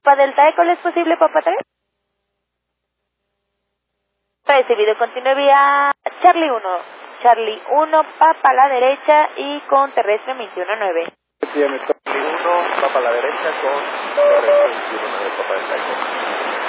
Papa Delta Eco, ¿le es posible Papa 3? Recibido, continúe vía Charlie 1. Charlie 1, Papa a la derecha y con terrestre 21-9. Charlie 1, Papa a la derecha con terrestre 21-9, Papa Delta Eco.